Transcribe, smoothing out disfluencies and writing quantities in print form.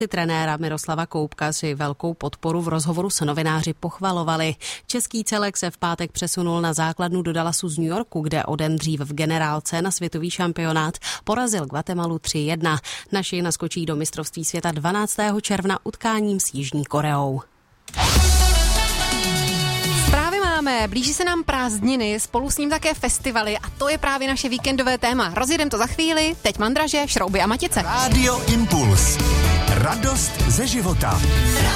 Trenéra Miroslava Koubka si velkou podporu v rozhovoru s novináři pochvalovali. Český celek se v pátek přesunul na základnu do Dallasu z New Yorku, kde o den dřív v generálce na světový šampionát porazil Guatemalu 3-1. Naši naskočí do mistrovství světa 12. června utkáním s Jižní Koreou. Blíží se nám prázdniny, spolu s ním také festivaly a to je právě naše víkendové téma. Rozjedem to za chvíli, teď mandraže, šrouby a matice. Rádio Impuls. Radost ze života.